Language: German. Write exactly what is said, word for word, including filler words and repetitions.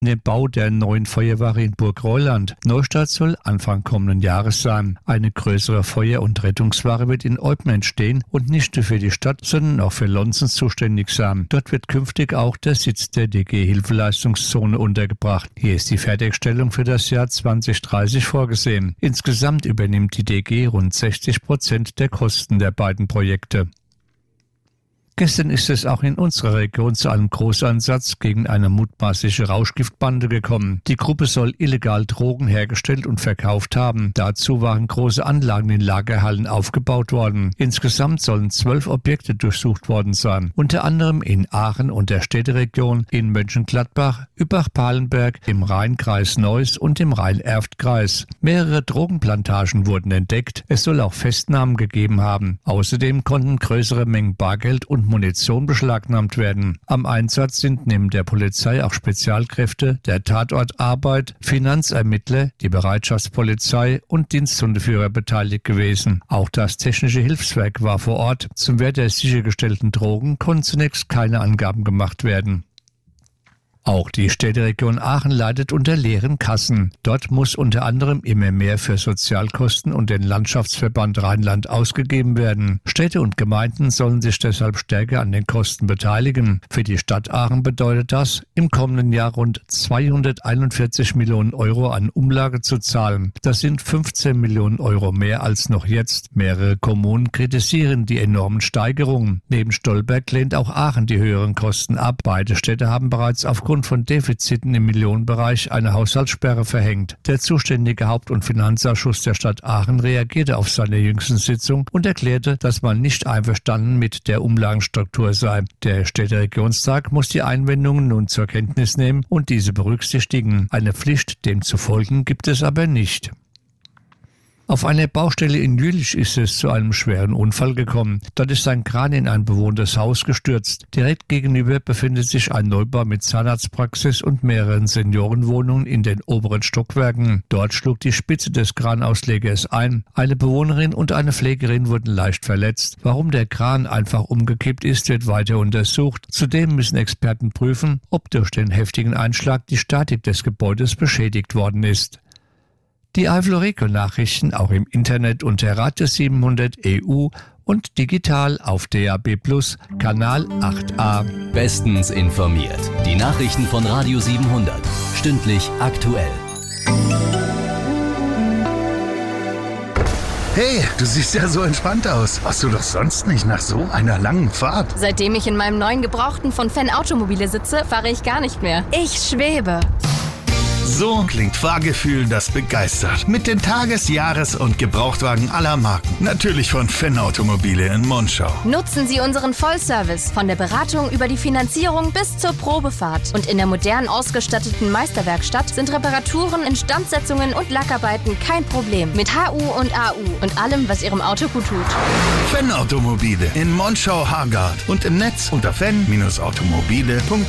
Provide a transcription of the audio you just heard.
den Bau der neuen Feuerwache in Burgreuland. Neustart soll Anfang kommenden Jahres sein. Eine größere Feuer- und Rettungswache wird in Eupen entstehen und nicht nur für die Stadt, sondern auch für Lonzen zuständig sein. Dort wird künftig auch der Sitz der D G Hilfeleistungszone untergebracht. Hier ist die Fertigstellung für das Jahr zwanzig dreißig vorgesehen. Insgesamt übernimmt die D G rund sechzig Prozent der Kosten der beiden Projekte. Gestern ist es auch in unserer Region zu einem Großeinsatz gegen eine mutmaßliche Rauschgiftbande gekommen. Die Gruppe soll illegal Drogen hergestellt und verkauft haben. Dazu waren große Anlagen in Lagerhallen aufgebaut worden. Insgesamt sollen zwölf Objekte durchsucht worden sein. Unter anderem in Aachen und der Städteregion, in Mönchengladbach, Übach-Palenberg, im Rheinkreis Neuss und im Rhein-Erft-Kreis. Mehrere Drogenplantagen wurden entdeckt. Es soll auch Festnahmen gegeben haben. Außerdem konnten größere Mengen Bargeld und Munition beschlagnahmt werden. Am Einsatz sind neben der Polizei auch Spezialkräfte, der Tatortarbeit, Finanzermittler, die Bereitschaftspolizei und Diensthundeführer beteiligt gewesen. Auch das Technische Hilfswerk war vor Ort. Zum Wert der sichergestellten Drogen konnten zunächst keine Angaben gemacht werden. Auch die Städteregion Aachen leidet unter leeren Kassen. Dort muss unter anderem immer mehr für Sozialkosten und den Landschaftsverband Rheinland ausgegeben werden. Städte und Gemeinden sollen sich deshalb stärker an den Kosten beteiligen. Für die Stadt Aachen bedeutet das, im kommenden Jahr rund zweihunderteinundvierzig Millionen Euro an Umlage zu zahlen. Das sind fünfzehn Millionen Euro mehr als noch jetzt. Mehrere Kommunen kritisieren die enormen Steigerungen. Neben Stolberg lehnt auch Aachen die höheren Kosten ab. Beide Städte haben bereits aufgrund von Defiziten im Millionenbereich eine Haushaltssperre verhängt. Der zuständige Haupt- und Finanzausschuss der Stadt Aachen reagierte auf seine jüngsten Sitzung und erklärte, dass man nicht einverstanden mit der Umlagenstruktur sei. Der Städteregionstag muss die Einwendungen nun zur Kenntnis nehmen und diese berücksichtigen. Eine Pflicht, dem zu folgen, gibt es aber nicht. Auf einer Baustelle in Jülich ist es zu einem schweren Unfall gekommen. Dort ist ein Kran in ein bewohntes Haus gestürzt. Direkt gegenüber befindet sich ein Neubau mit Zahnarztpraxis und mehreren Seniorenwohnungen in den oberen Stockwerken. Dort schlug die Spitze des Kranauslegers ein. Eine Bewohnerin und eine Pflegerin wurden leicht verletzt. Warum der Kran einfach umgekippt ist, wird weiter untersucht. Zudem müssen Experten prüfen, ob durch den heftigen Einschlag die Statik des Gebäudes beschädigt worden ist. Die Eifel-Region-Nachrichten auch im Internet unter Radio siebenhundert E U und digital auf D A B Plus, Kanal acht a. Bestens informiert. Die Nachrichten von Radio siebenhundert. Stündlich aktuell. Hey, du siehst ja so entspannt aus. Warst du doch sonst nicht nach so einer langen Fahrt? Seitdem ich in meinem neuen Gebrauchten von Fan Automobile sitze, fahre ich gar nicht mehr. Ich schwebe. So klingt Fahrgefühl, das begeistert. Mit den Tages-, Jahres- und Gebrauchtwagen aller Marken. Natürlich von Fan Automobile in Monschau. Nutzen Sie unseren Vollservice von der Beratung über die Finanzierung bis zur Probefahrt. Und in der modern ausgestatteten Meisterwerkstatt sind Reparaturen, Instandsetzungen und Lackarbeiten kein Problem. Mit H U und A U und allem, was Ihrem Auto gut tut. Fan Automobile in Monschau-Hargard und im Netz unter fan Bindestrich automobile punkt